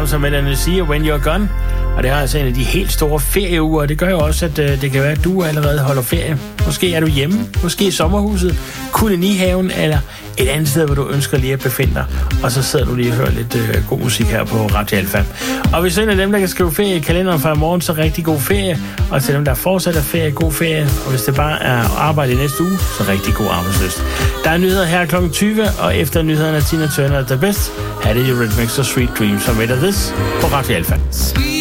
Adams og Melanie C. og When You're Gone. Og det er altså en af de helt store ferieuger, og det gør jo også, at det kan være, at du allerede holder ferie. Måske er du hjemme, måske i sommerhuset, kolonihaven eller et andet sted, hvor du ønsker lige at befinde dig. Og så sidder du lige og hører lidt god musik her på Radio Alfa. Og hvis en af dem, der kan skrive ferie i kalenderen fra i morgen, så rigtig god ferie. Og til dem, der fortsat er ferie, god ferie. Og hvis det bare er arbejde i næste uge, så rigtig god arbejdslyst. Der er nyheder her kl. 20, og efter nyhederne er Tina Turner The Best. Her er det Eurythmics og Sweet Dreams, som ved This på Radio Alfa.